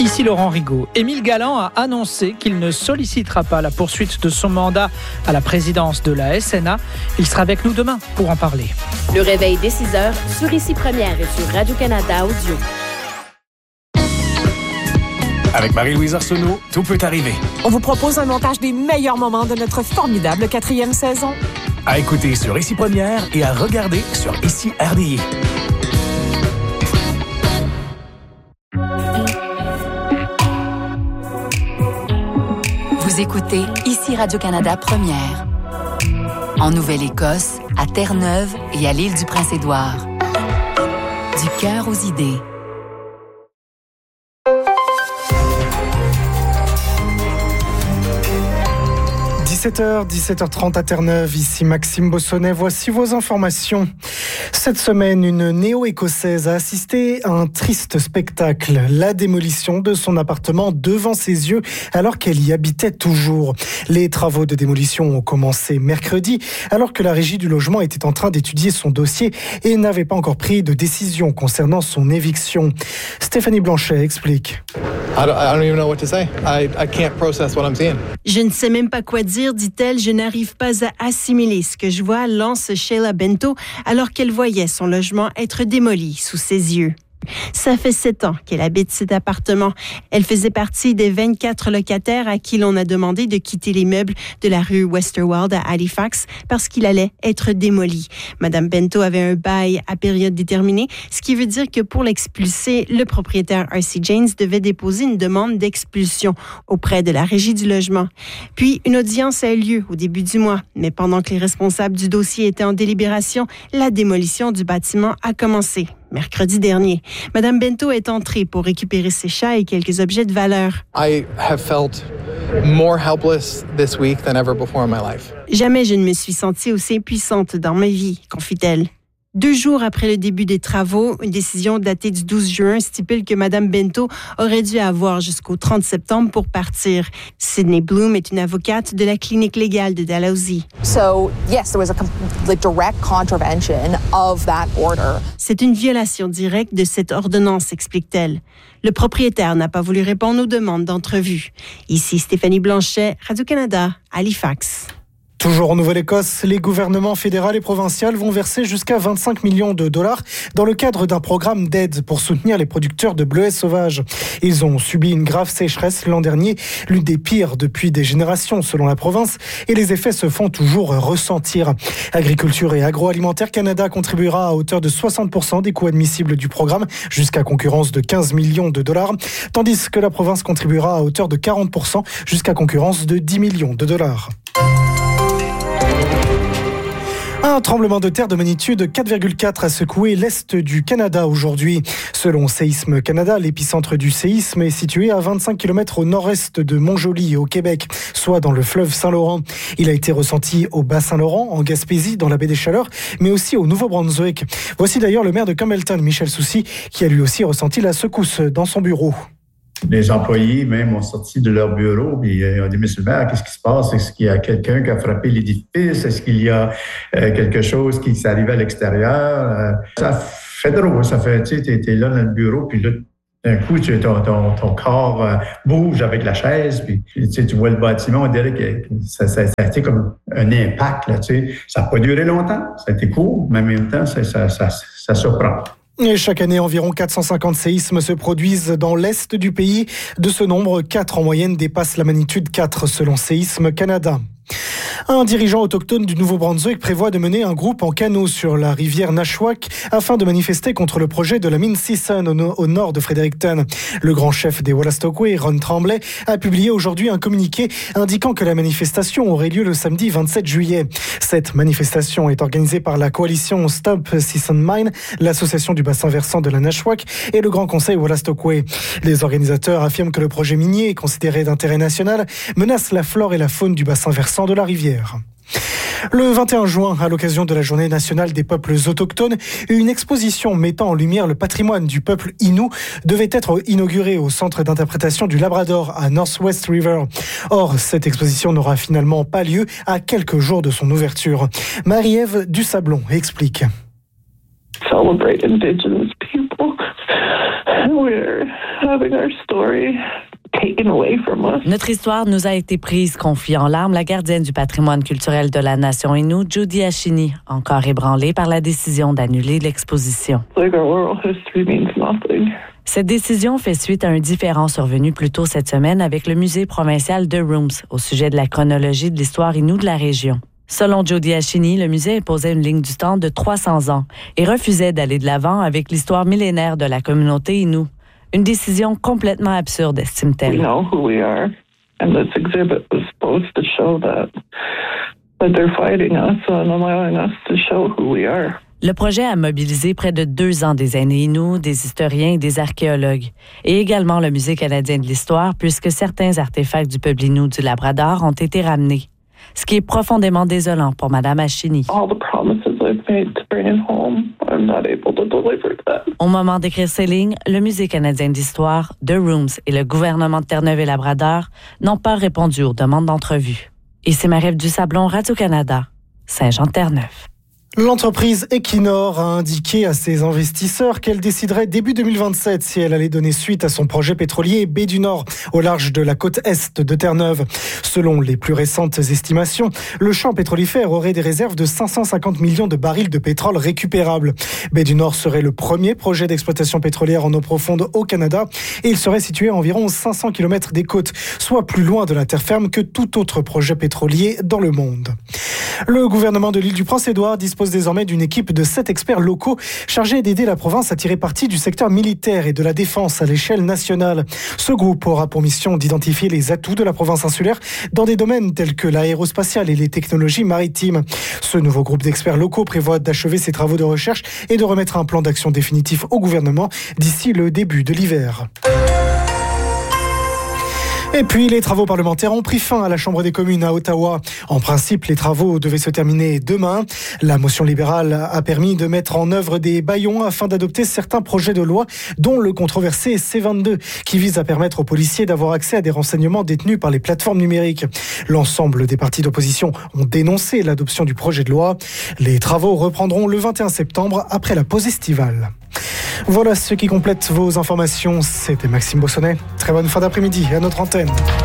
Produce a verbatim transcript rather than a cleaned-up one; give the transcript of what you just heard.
Ici Laurent Rigaud. Émile Galland a annoncé qu'il ne sollicitera pas la poursuite de son mandat à la présidence de la S N A. Il sera avec nous demain pour en parler. Le réveil dès six heures sur Ici Première et sur Radio-Canada Audio. Avec Marie-Louise Arsenault, tout peut arriver. On vous propose un montage des meilleurs moments de notre formidable quatrième saison. À écouter sur Ici Première et à regarder sur Ici R D I. Vous écoutez Ici Radio-Canada Première. En Nouvelle-Écosse, à Terre-Neuve et à l'île du Prince-Édouard. Du cœur aux idées. dix-sept heures, dix-sept heures trente à Terre-Neuve, ici Maxime Bossonnet, voici vos informations. Cette semaine, une néo-écossaise a assisté à un triste spectacle, la démolition de son appartement devant ses yeux alors qu'elle y habitait toujours. Les travaux de démolition ont commencé mercredi alors que la régie du logement était en train d'étudier son dossier et n'avait pas encore pris de décision concernant son éviction. Stéphanie Blanchet explique. I don't, I don't even know what to say. I, I can't process what I'm seeing. Je ne sais même pas quoi dire, dit-elle. Je n'arrive pas à assimiler ce que je vois, lance Sheila Bento, alors qu'elle voyait son logement être démoli sous ses yeux. Ça fait sept ans qu'elle habite cet appartement. Elle faisait partie des vingt-quatre locataires à qui l'on a demandé de quitter les meubles de la rue Westerwald à Halifax parce qu'il allait être démoli. Madame Bento avait un bail à période déterminée, ce qui veut dire que pour l'expulser, le propriétaire R C Janes devait déposer une demande d'expulsion auprès de la régie du logement. Puis, une audience a eu lieu au début du mois, mais pendant que les responsables du dossier étaient en délibération, la démolition du bâtiment a commencé. Mercredi dernier, Madame Bento est entrée pour récupérer ses chats et quelques objets de valeur. I have felt more helpless this week than ever before in my life. Jamais je ne me suis sentie aussi impuissante dans ma vie, confie-t-elle. Deux jours après le début des travaux, une décision datée du douze juin stipule que Madame Bento aurait dû avoir jusqu'au trente septembre pour partir. Sydney Bloom est une avocate de la clinique légale de Dalhousie. So, yes, there was a like, direct contravention of that order. C'est une violation directe de cette ordonnance, explique-t-elle. Le propriétaire n'a pas voulu répondre aux demandes d'entrevue. Ici Stéphanie Blanchet, Radio-Canada, Halifax. Toujours en Nouvelle-Écosse, les gouvernements fédéral et provincial vont verser jusqu'à vingt-cinq millions de dollars dans le cadre d'un programme d'aide pour soutenir les producteurs de bleuets sauvages. Ils ont subi une grave sécheresse l'an dernier, l'une des pires depuis des générations selon la province, et les effets se font toujours ressentir. Agriculture et Agroalimentaire Canada contribuera à hauteur de soixante pour cent des coûts admissibles du programme, jusqu'à concurrence de quinze millions de dollars, tandis que la province contribuera à hauteur de quarante pour cent, jusqu'à concurrence de dix millions de dollars. Un tremblement de terre de magnitude quatre virgule quatre a secoué l'est du Canada aujourd'hui. Selon Séisme Canada, l'épicentre du séisme est situé à vingt-cinq kilomètres au nord-est de Montjoly, au Québec, soit dans le fleuve Saint-Laurent. Il a été ressenti au Bas-Saint-Laurent, en Gaspésie, dans la baie des Chaleurs, mais aussi au Nouveau-Brunswick. Voici d'ailleurs le maire de Campbellton, Michel Soucy, qui a lui aussi ressenti la secousse dans son bureau. Les employés même ont sorti de leur bureau et ont dit « Monsieur le maire, qu'est-ce qui se passe? Est-ce qu'il y a quelqu'un qui a frappé l'édifice? Est-ce qu'il y a euh, quelque chose qui s'est arrivé à l'extérieur? Euh, » Ça fait drôle, ça fait, tu sais, t'es, t'es là dans le bureau, puis là, d'un coup, tu, ton, ton, ton corps euh, bouge avec la chaise, puis tu, sais, tu vois le bâtiment, on dirait que ça, ça, ça a été comme un impact, là, tu sais. Ça n'a pas duré longtemps, ça a été court, mais en même temps, ça, ça, ça, ça surprend. Et chaque année, environ quatre cent cinquante séismes se produisent dans l'est du pays. De ce nombre, quatre en moyenne dépassent la magnitude quatre selon Séisme Canada. Un dirigeant autochtone du Nouveau-Brunswick prévoit de mener un groupe en canot sur la rivière Nashwack afin de manifester contre le projet de la mine Sisson au, no- au nord de Fredericton. Le grand chef des Wolastoqey, Ron Tremblay, a publié aujourd'hui un communiqué indiquant que la manifestation aurait lieu le samedi vingt-sept juillet. Cette manifestation est organisée par la coalition Stop Sisson Mine, l'association du bassin versant de la Nashwack et le Grand Conseil Wolastoqey. Les organisateurs affirment que le projet minier, considéré d'intérêt national, menace la flore et la faune du bassin versant de la rivière. Le vingt et un juin, à l'occasion de la Journée nationale des peuples autochtones, une exposition mettant en lumière le patrimoine du peuple Innu devait être inaugurée au centre d'interprétation du Labrador à Northwest River. Or, cette exposition n'aura finalement pas lieu à quelques jours de son ouverture. Marie-Ève Dusablon explique. Celebrate Indigenous people. We're having our story taken away from us. Notre histoire nous a été prise, confie en larmes la gardienne du patrimoine culturel de la nation Innu, Judy Ashini, encore ébranlée par la décision d'annuler l'exposition. Like our oral history means nothing. Cette décision fait suite à un différend survenu plus tôt cette semaine avec le musée provincial de Rooms au sujet de la chronologie de l'histoire Innu de la région. Selon Judy Ashini, le musée imposait une ligne du temps de trois cents ans et refusait d'aller de l'avant avec l'histoire millénaire de la communauté Innu. Une décision complètement absurde, estime-t-elle. We know who we are, and this exhibit was supposed to show that, but they're fighting us and allowing us to show who we are. Le projet a mobilisé près de deux ans des aînés Innu, des historiens et des archéologues, et également le Musée canadien de l'histoire, puisque certains artefacts du peuple Innu du Labrador ont été ramenés. Ce qui est profondément désolant pour Mme Ashini. All the promises I've made to bring it home, I'm not able to deliver that. Au moment d'écrire ces lignes, le Musée canadien d'histoire, The Rooms et le gouvernement de Terre-Neuve et Labrador n'ont pas répondu aux demandes d'entrevue. Ici Marie-Ève Dusablon, Radio-Canada, Saint-Jean-de-Terre-Neuve. L'entreprise Equinor a indiqué à ses investisseurs qu'elle déciderait début deux mille vingt-sept si elle allait donner suite à son projet pétrolier Baie du Nord, au large de la côte est de Terre-Neuve. Selon les plus récentes estimations, le champ pétrolifère aurait des réserves de cinq cent cinquante millions de barils de pétrole récupérables. Baie du Nord serait le premier projet d'exploitation pétrolière en eau profonde au Canada et il serait situé à environ cinq cents kilomètres des côtes, soit plus loin de la terre ferme que tout autre projet pétrolier dans le monde. Le gouvernement de l'île du Prince-Édouard dispose désormais d'une équipe de sept experts locaux chargés d'aider la province à tirer parti du secteur militaire et de la défense à l'échelle nationale. Ce groupe aura pour mission d'identifier les atouts de la province insulaire dans des domaines tels que l'aérospatiale et les technologies maritimes. Ce nouveau groupe d'experts locaux prévoit d'achever ses travaux de recherche et de remettre un plan d'action définitif au gouvernement d'ici le début de l'hiver. Et puis, les travaux parlementaires ont pris fin à la Chambre des communes à Ottawa. En principe, les travaux devaient se terminer demain. La motion libérale a permis de mettre en œuvre des bâillons afin d'adopter certains projets de loi, dont le controversé C vingt-deux, qui vise à permettre aux policiers d'avoir accès à des renseignements détenus par les plateformes numériques. L'ensemble des partis d'opposition ont dénoncé l'adoption du projet de loi. Les travaux reprendront le vingt et un septembre après la pause estivale. Voilà ce qui complète vos informations. C'était Maxime Bossonnet. Très bonne fin d'après-midi à notre antenne.